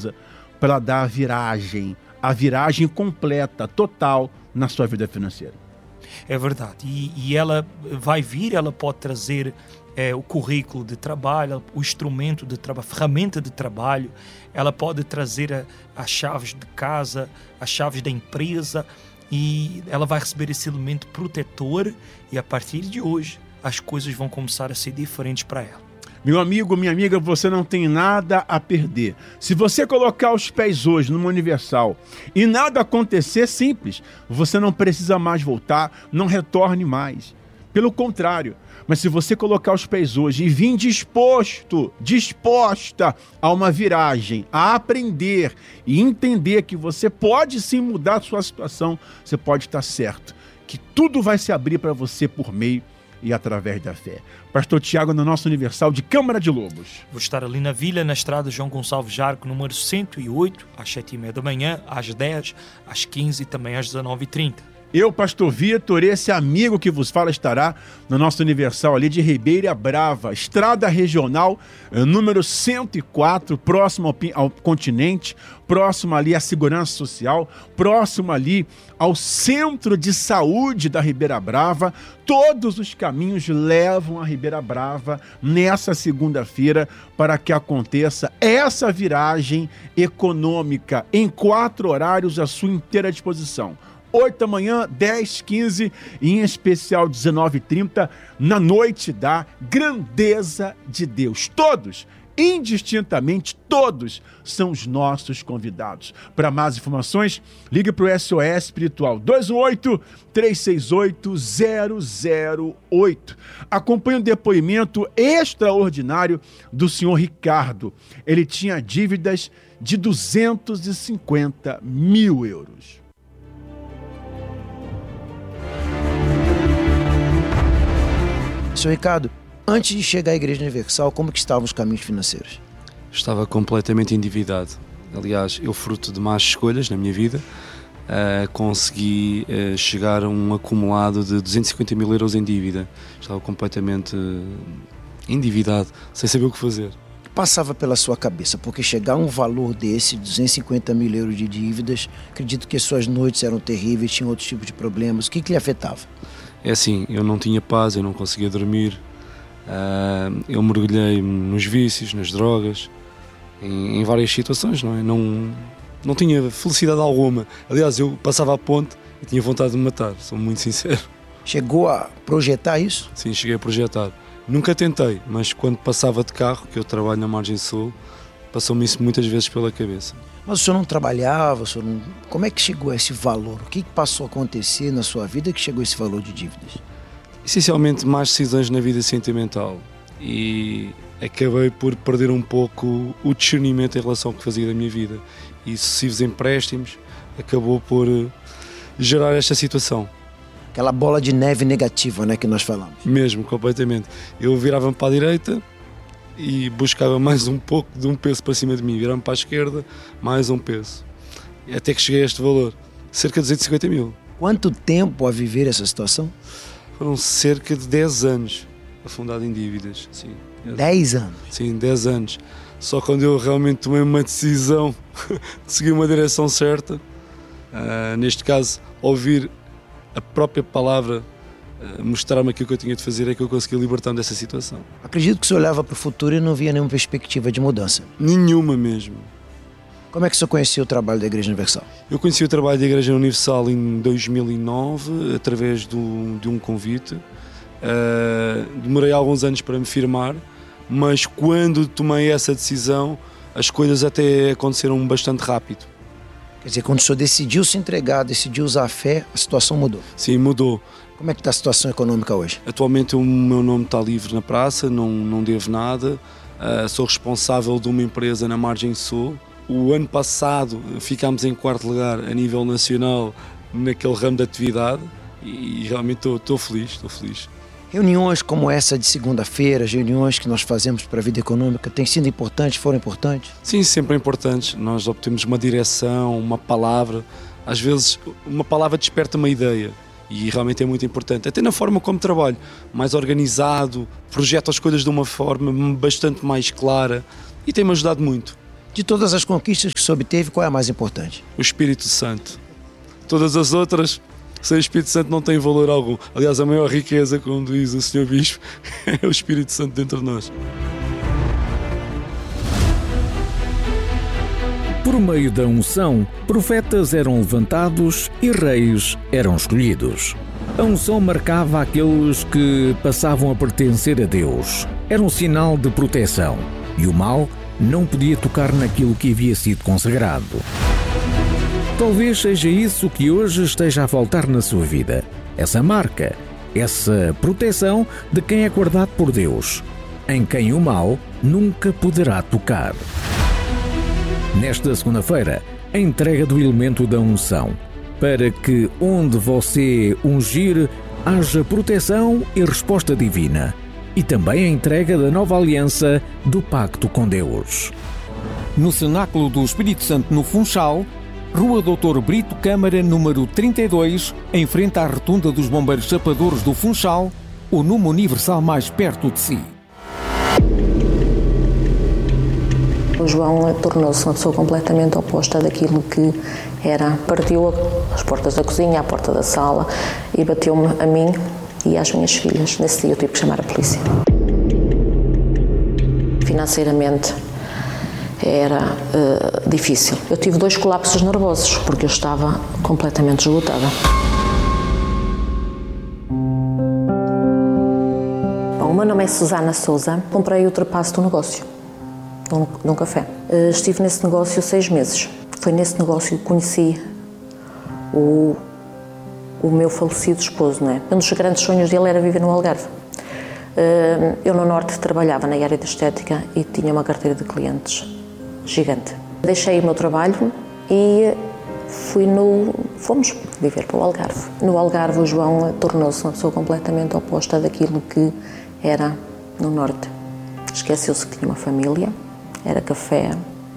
precisa para dar a viragem completa, total na sua vida financeira. É verdade. E ela vai vir, ela pode trazer o currículo de trabalho, o instrumento de trabalho, a ferramenta de trabalho, ela pode trazer as chaves de casa, as chaves da empresa, e ela vai receber esse elemento protetor, e a partir de hoje as coisas vão começar a ser diferentes para ela. Meu amigo, minha amiga, você não tem nada a perder. Se você colocar os pés hoje numa Universal e nada acontecer, simples, você não precisa mais voltar, não retorne mais. Pelo contrário, mas se você colocar os pés hoje e vir disposta a uma viragem, a aprender e entender que você pode sim mudar a sua situação, você pode estar certo que tudo vai se abrir para você por meio e através da fé. Pastor Tiago, na nossa Universal de Câmara de Lobos. Vou estar ali na Vila, na estrada João Gonçalves Jarco, número 108, às 7h30 da manhã, às 10, às 15 e também às 19h30. Eu, Pastor Vitor, esse amigo que vos fala, estará na nossa Universal ali de Ribeira Brava, estrada regional, número 104, próximo ao continente, próximo ali à Segurança Social, próximo ali ao Centro de Saúde da Ribeira Brava. Todos os caminhos levam a Ribeira Brava nessa segunda-feira para que aconteça essa viragem econômica em 4 horários à sua inteira disposição. 8 da manhã, 10, 15 e em especial 19h30, na noite da grandeza de Deus. Todos, indistintamente, todos são os nossos convidados. Para mais informações, ligue para o SOS Espiritual 218-368-008. Acompanhe um depoimento extraordinário do senhor Ricardo. Ele tinha dívidas de 250 mil euros. Senhor Ricardo, antes de chegar à Igreja Universal, como que estavam os caminhos financeiros? Estava completamente endividado. Aliás, eu, fruto de más escolhas na minha vida, consegui chegar a um acumulado de 250 mil euros em dívida. Estava completamente endividado, sem saber o que fazer. O que passava pela sua cabeça? Porque chegar a um valor desse, 250 mil euros de dívidas, acredito que as suas noites eram terríveis, tinham outros tipos de problemas. O que lhe afetava? É assim, eu não tinha paz, eu não conseguia dormir, eu mergulhei nos vícios, nas drogas, em várias situações, não é? Não tinha felicidade alguma. Aliás, eu passava a ponte e tinha vontade de me matar, sou muito sincero. Chegou a projetar isso? Sim, cheguei a projetar. Nunca tentei, mas quando passava de carro, que eu trabalho na Margem Sul, passou-me isso muitas vezes pela cabeça. Mas o senhor não trabalhava, o senhor não... Como é que chegou a esse valor? O que passou a acontecer na sua vida que chegou a esse valor de dívidas? Essencialmente, más decisões na vida sentimental. E acabei por perder um pouco o discernimento em relação ao que fazia da minha vida. E sucessivos empréstimos acabou por gerar esta situação. Aquela bola de neve negativa, né, que nós falamos. Mesmo, completamente. Eu virava-me para a direita e buscava mais um pouco de um peso para cima de mim. Virava-me para a esquerda, mais um peso. Até que cheguei a este valor, cerca de 250 mil. Quanto tempo a viver essa situação? Foram cerca de 10 anos afundado em dívidas. Sim. 10 anos? Sim, 10 anos. Só quando eu realmente tomei uma decisão de seguir uma direção certa, neste caso, ouvir a própria palavra mostrar-me aquilo que eu tinha de fazer, é que eu consegui libertar-me dessa situação. Acredito que o senhor olhava para o futuro e não via nenhuma perspectiva de mudança. Nenhuma mesmo. Como é que o senhor conhecia o trabalho da Igreja Universal? Eu conheci o trabalho da Igreja Universal em 2009, através de um convite. Demorei alguns anos para me firmar, mas quando tomei essa decisão, as coisas até aconteceram bastante rápido. Quer dizer, quando o senhor decidiu se entregar, decidiu usar a fé, a situação mudou? Sim, mudou. Como é que está a situação econômica hoje? Atualmente o meu nome está livre na praça, não devo nada. Sou responsável de uma empresa na Margem Sul. O ano passado ficámos em 4º lugar a nível nacional naquele ramo de atividade e realmente estou feliz. Reuniões como essa de segunda-feira, as reuniões que nós fazemos para a vida econômica, têm sido importantes, foram importantes? Sim, sempre importantes. Nós obtemos uma direção, uma palavra. Às vezes uma palavra desperta uma ideia e realmente é muito importante. Até na forma como trabalho, mais organizado, projeto as coisas de uma forma bastante mais clara e tem-me ajudado muito. De todas as conquistas que se obteve, qual é a mais importante? O Espírito Santo. Todas as outras, sem o Espírito Santo, não têm valor algum. Aliás, a maior riqueza, como diz o Sr. Bispo, é o Espírito Santo dentro de nós. Por meio da unção, profetas eram levantados e reis eram escolhidos. A unção marcava aqueles que passavam a pertencer a Deus. Era um sinal de proteção e o mal não podia tocar naquilo que havia sido consagrado. Talvez seja isso que hoje esteja a faltar na sua vida. Essa marca, essa proteção de quem é guardado por Deus, em quem o mal nunca poderá tocar. Nesta segunda-feira, a entrega do elemento da unção, para que onde você ungir haja proteção e resposta divina, e também a entrega da nova aliança do pacto com Deus. No Cenáculo do Espírito Santo no Funchal, Rua Doutor Brito Câmara, número 32, em frente à rotunda dos Bombeiros Chapadores do Funchal, o número universal mais perto de si. O João tornou-se uma pessoa completamente oposta daquilo que era. Partiu as portas da cozinha, a porta da sala e bateu-me a mim e às minhas filhas. Nesse dia eu tive que chamar a polícia. Financeiramente era difícil. Eu tive 2 colapsos nervosos porque eu estava completamente esgotada. Bom, o meu nome é Susana Souza. Comprei o ultrapasso do negócio. Num café. Estive nesse negócio 6 meses. Foi nesse negócio que conheci o meu falecido esposo, não é? Um dos grandes sonhos dele era viver no Algarve. Eu no Norte trabalhava na área de estética e tinha uma carteira de clientes gigante. Deixei o meu trabalho e fomos viver para o Algarve. No Algarve o João tornou-se uma pessoa completamente oposta daquilo que era no Norte. Esqueceu-se que tinha uma família. Era café,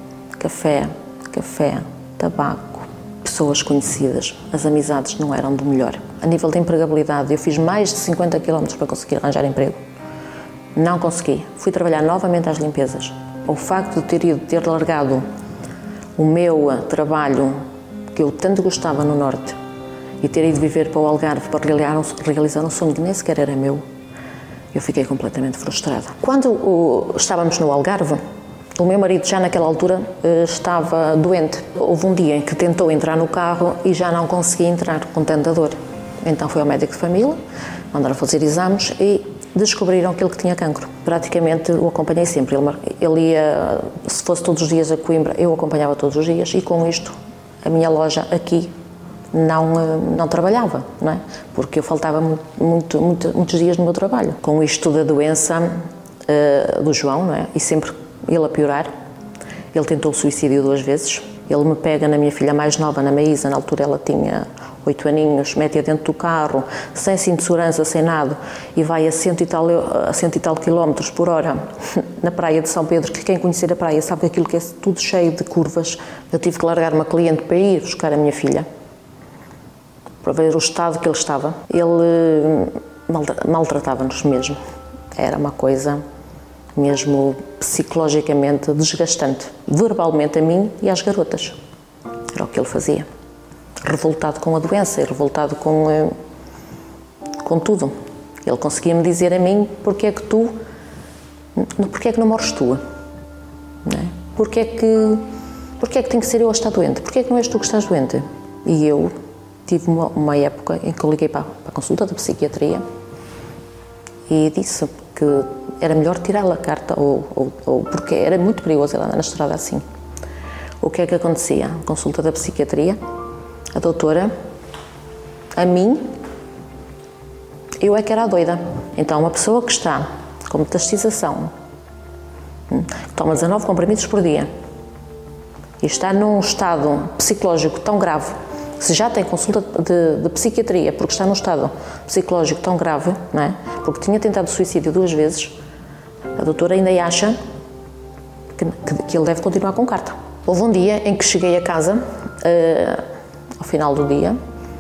tabaco, pessoas conhecidas. As amizades não eram do melhor. A nível de empregabilidade, eu fiz mais de 50 km para conseguir arranjar emprego. Não consegui. Fui trabalhar novamente às limpezas. O facto de ter largado o meu trabalho, que eu tanto gostava no Norte, e ter ido viver para o Algarve para realizar um sonho que nem sequer era meu, eu fiquei completamente frustrada. Quando estávamos no Algarve, o meu marido já naquela altura estava doente. Houve um dia em que tentou entrar no carro e já não conseguia entrar com tanta dor. Então foi ao médico de família, mandaram fazer exames e descobriram que ele tinha cancro. Praticamente o acompanhei sempre. Ele ia, se fosse todos os dias a Coimbra, eu acompanhava todos os dias e com isto a minha loja aqui não trabalhava, não é? Porque eu faltava muitos dias no meu trabalho. Com isto da doença do João, não é? E sempre ele a piorar, ele tentou o suicídio 2 vezes. Ele me pega na minha filha mais nova, na Maísa, na altura ela tinha 8 aninhos, mete-a dentro do carro, sem cinto de segurança, sem nada, e vai a 100 e tal quilómetros por hora na praia de São Pedro, que quem conhecer a praia sabe que aquilo que é tudo cheio de curvas. Eu tive que largar uma cliente para ir buscar a minha filha, para ver o estado que ele estava. Ele maltratava-nos mesmo. Era uma coisa mesmo psicologicamente desgastante, verbalmente a mim e às garotas. Era o que ele fazia. Revoltado com a doença e revoltado com tudo. Ele conseguia-me dizer a mim: porque é que não morres tu? Não é? Porque é que tem que ser eu a estar doente? Porque é que não és tu que estás doente? E eu tive uma época em que eu liguei para a consulta de psiquiatria e disse que era melhor tirar a carta, porque era muito perigoso ela andar na estrada assim. O que é que acontecia? Consulta da psiquiatria, a doutora, a mim, eu é que era a doida. Então, uma pessoa que está com metastização, toma 19 comprimidos por dia e está num estado psicológico tão grave, se já tem consulta de psiquiatria porque está num estado psicológico tão grave, não é? Porque tinha tentado suicídio 2 vezes, a doutora ainda acha que ele deve continuar com carta. Houve um dia em que cheguei a casa, ao final do dia,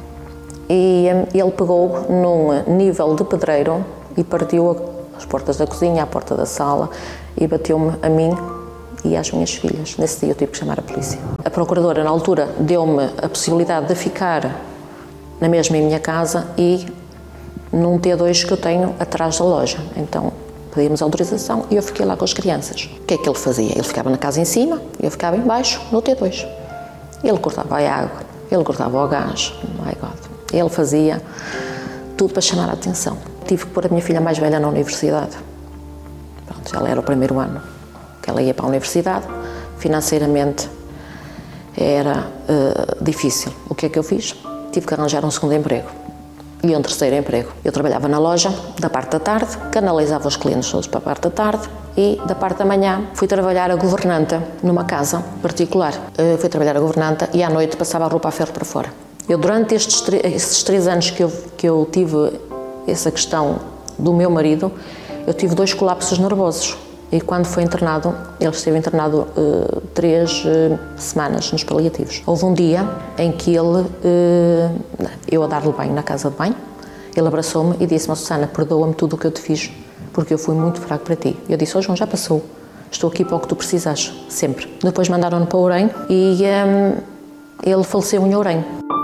e ele pegou num nível de pedreiro e partiu as portas da cozinha, a porta da sala, e bateu-me a mim e às minhas filhas. Nesse dia eu tive que chamar a polícia. A procuradora, na altura, deu-me a possibilidade de ficar na mesma em minha casa e num T2 que eu tenho atrás da loja. Então, pedimos autorização e eu fiquei lá com as crianças. O que é que ele fazia? Ele ficava na casa em cima e eu ficava em baixo, no T2. Ele cortava a água, ele cortava o gás, my God. Ele fazia tudo para chamar a atenção. Tive que pôr a minha filha mais velha na universidade. Pronto, ela era o primeiro ano que ela ia para a universidade. Financeiramente era difícil. O que é que eu fiz? Tive que arranjar um segundo emprego e um terceiro emprego. Eu trabalhava na loja da parte da tarde, canalizava os clientes todos para a parte da tarde e da parte da manhã fui trabalhar a governanta numa casa particular. Fui trabalhar a governanta e à noite passava a roupa a ferro para fora. Eu, durante estes 3 anos que eu tive essa questão do meu marido, eu tive 2 colapsos nervosos. E quando foi internado, ele esteve internado 3 semanas nos paliativos. Houve um dia em que eu a dar-lhe banho na casa de banho, ele abraçou-me e disse-me: Susana, perdoa-me tudo o que eu te fiz, porque eu fui muito fraco para ti. Eu disse: João, já passou, estou aqui para o que tu precisas, sempre. Depois mandaram-no para Orém e ele faleceu em Orém.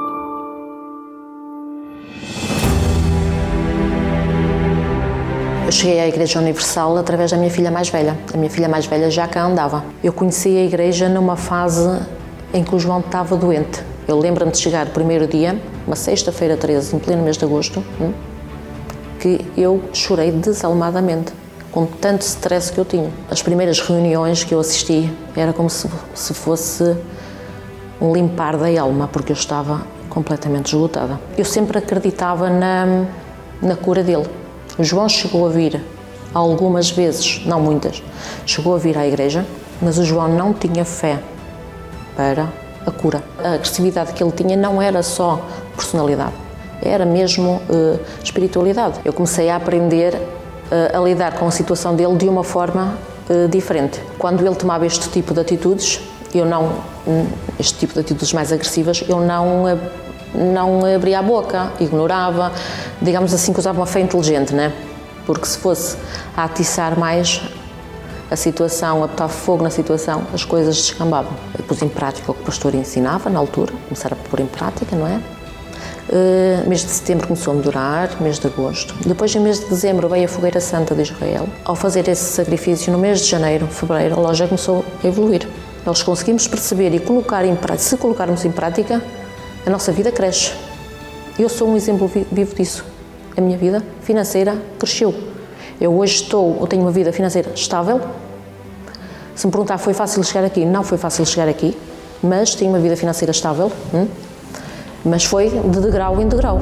Eu cheguei à Igreja Universal através da minha filha mais velha. A minha filha mais velha já cá andava. Eu conheci a igreja numa fase em que o João estava doente. Eu lembro-me de chegar o primeiro dia, uma sexta-feira 13, em pleno mês de agosto, que eu chorei desalmadamente, com tanto stress que eu tinha. As primeiras reuniões que eu assisti era como se fosse um limpar da alma, porque eu estava completamente esgotada. Eu sempre acreditava na cura dele. O João chegou a vir algumas vezes, não muitas, chegou a vir à igreja, mas o João não tinha fé para a cura. A agressividade que ele tinha não era só personalidade, era mesmo espiritualidade. Eu comecei a aprender a lidar com a situação dele de uma forma diferente. Quando ele tomava este tipo de atitudes, este tipo de atitudes mais agressivas, eu não abria a boca, ignorava, digamos assim que usava uma fé inteligente, né? Porque se fosse a atiçar mais a situação, a botar fogo na situação, as coisas descambavam. Eu pus em prática o que o pastor ensinava na altura, começar a pôr em prática, não é? Mês de setembro começou a melhorar, mês de agosto. Depois, em mês de dezembro, veio a Fogueira Santa de Israel. Ao fazer esse sacrifício, no mês de janeiro, fevereiro, a loja começou a evoluir. Nós conseguimos perceber e colocar em prática, se colocarmos em prática, a nossa vida cresce. Eu sou um exemplo vivo disso. A minha vida financeira cresceu. Eu tenho uma vida financeira estável. Se me perguntar, foi fácil chegar aqui? Não foi fácil chegar aqui, mas tenho uma vida financeira estável. Mas foi de degrau em degrau.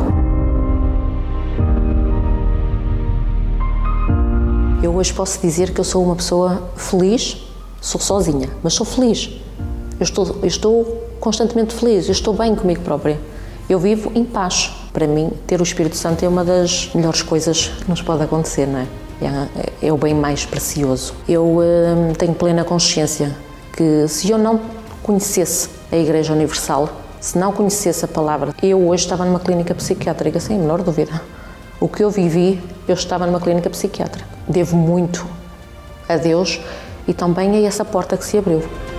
Eu hoje posso dizer que eu sou uma pessoa feliz, sou sozinha, mas sou feliz. Eu estou constantemente feliz, eu estou bem comigo própria. Eu vivo em paz. Para mim, ter o Espírito Santo é uma das melhores coisas que nos pode acontecer, não é? É o bem mais precioso. Eu tenho plena consciência que se eu não conhecesse a Igreja Universal, se não conhecesse a palavra, eu hoje estava numa clínica psiquiátrica, sem a menor dúvida. O que eu vivi, eu estava numa clínica psiquiátrica. Devo muito a Deus e também a essa porta que se abriu.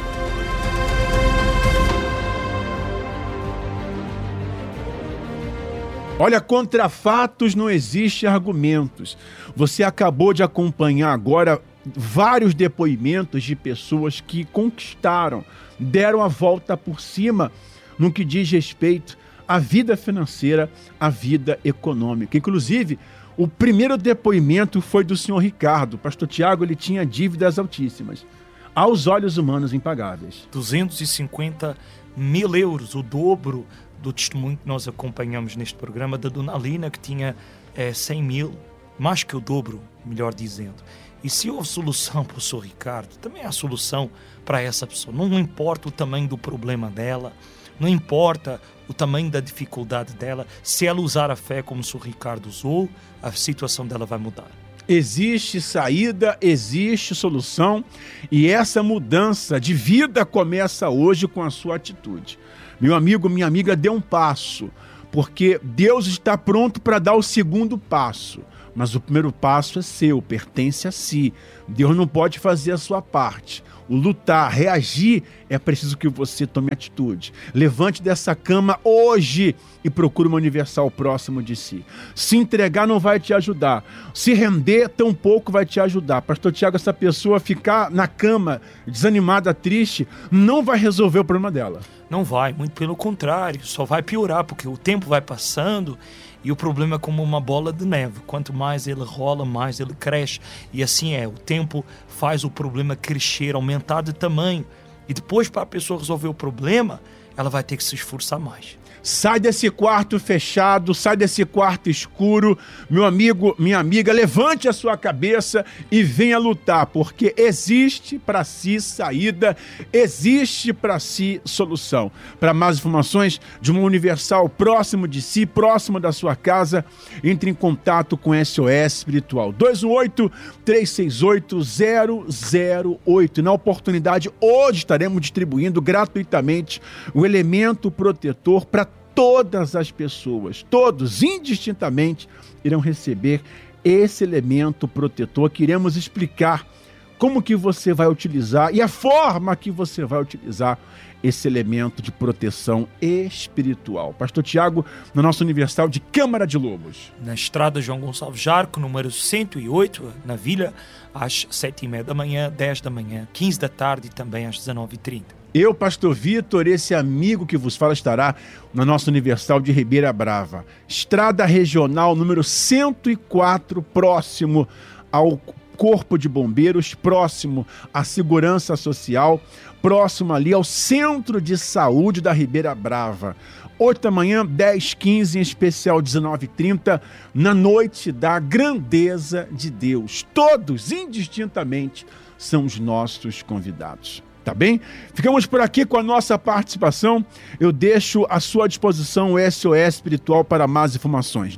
Olha, contra fatos não existe argumentos. Você acabou de acompanhar agora vários depoimentos de pessoas que conquistaram, deram a volta por cima no que diz respeito à vida financeira, à vida econômica. Inclusive, o primeiro depoimento foi do senhor Ricardo. Pastor Tiago, ele tinha dívidas altíssimas, aos olhos humanos impagáveis. 250 mil euros, o dobro do testemunho que nós acompanhamos neste programa da Dona Alina, que tinha 100 mil, mais que o dobro, melhor dizendo. E se houve solução para o Sr. Ricardo, também há solução para essa pessoa. Não importa o tamanho do problema dela, não importa o tamanho da dificuldade dela, se ela usar a fé como o Sr. Ricardo usou, a situação dela vai mudar. Existe saída, existe solução, e essa mudança de vida começa hoje com a sua atitude. Meu amigo, minha amiga, dê um passo, porque Deus está pronto para dar o segundo passo. Mas o primeiro passo é seu, pertence a si. Deus não pode fazer a sua parte. O lutar, reagir, é preciso que você tome atitude. Levante dessa cama hoje e procure uma universal próximo de si. Se entregar não vai te ajudar. Se render, tampouco vai te ajudar. Pastor Tiago, essa pessoa ficar na cama, desanimada, triste, não vai resolver o problema dela. Não vai, muito pelo contrário, só vai piorar, porque o tempo vai passando e o problema é como uma bola de neve. Quanto mais ele rola, mais ele cresce. E assim é, o tempo faz o problema crescer, aumentar de tamanho. E depois, para a pessoa resolver o problema, ela vai ter que se esforçar mais. Sai desse quarto fechado, sai desse quarto escuro. Meu amigo, minha amiga, levante a sua cabeça e venha lutar, porque existe para si saída, existe para si solução. Para mais informações de uma universal próximo de si, próximo da sua casa, entre em contato com SOS Espiritual. 218-368-008. Na oportunidade, hoje estaremos distribuindo gratuitamente o elemento protetor para todas as pessoas. Todos, indistintamente, irão receber esse elemento protetor que iremos explicar como que você vai utilizar e a forma que você vai utilizar esse elemento de proteção espiritual. Pastor Tiago, na nossa Universal de Câmara de Lobos. Na estrada João Gonçalves Jarco, número 108, na Vila, às 7h30 da manhã, 10 da manhã, 15 da tarde e também às 19h30. Eu, Pastor Vitor, esse amigo que vos fala, estará na nossa Universal de Ribeira Brava. Estrada Regional número 104, próximo ao Corpo de Bombeiros, próximo à Segurança Social, próximo ali ao Centro de Saúde da Ribeira Brava. 8 da manhã, 10h15, em especial 19h30, na Noite da Grandeza de Deus. Todos, indistintamente, são os nossos convidados. Tá bem? Ficamos por aqui com a nossa participação. Eu deixo à sua disposição o SOS Espiritual para mais informações.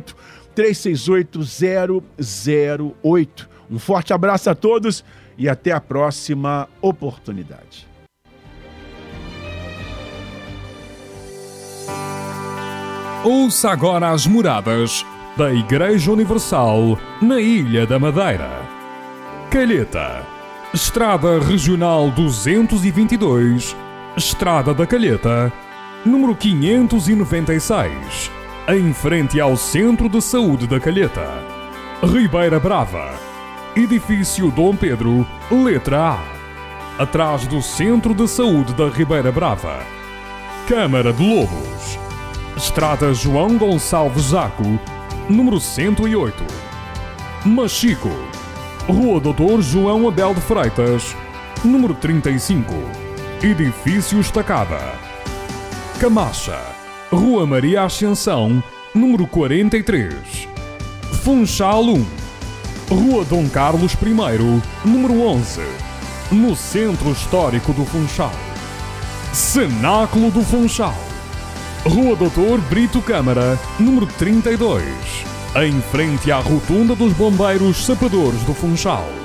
218-368-008. Um forte abraço a todos e até a próxima oportunidade. Ouça agora as moradas da Igreja Universal na Ilha da Madeira. Calheta. Estrada Regional 222, Estrada da Calheta, número 596, em frente ao Centro de Saúde da Calheta. Ribeira Brava, Edifício Dom Pedro, letra A, atrás do Centro de Saúde da Ribeira Brava. Câmara de Lobos, Estrada João Gonçalves Zaco, número 108. Machico, Rua Doutor João Abel de Freitas, número 35, Edifício Estacada. Camacha, Rua Maria Ascensão, número 43. Funchal 1, Rua Dom Carlos I, número 11, no Centro Histórico do Funchal. Cenáculo do Funchal, Rua Doutor Brito Câmara, número 32, em frente à Rotunda dos Bombeiros Sapadores do Funchal.